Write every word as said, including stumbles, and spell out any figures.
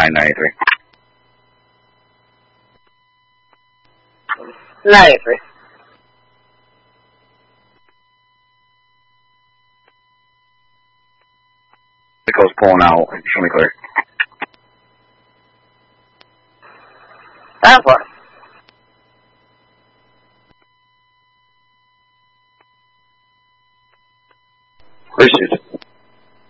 ninety-nine, ninety-three. ninety-three. Nico's pulling out. Show me clear. That's what. Where's she?